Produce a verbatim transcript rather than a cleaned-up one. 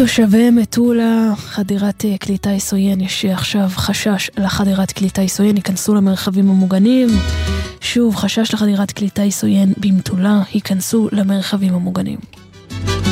תושבי מטולה, חדירת כלי טיס עוין, יש עכשיו חשש לחדירת כלי טיס עוין, ייכנסו למרחבים המוגנים. שוב, חשש לחדירת כלי טיס עוין במטולה, ייכנסו למרחבים המוגנים.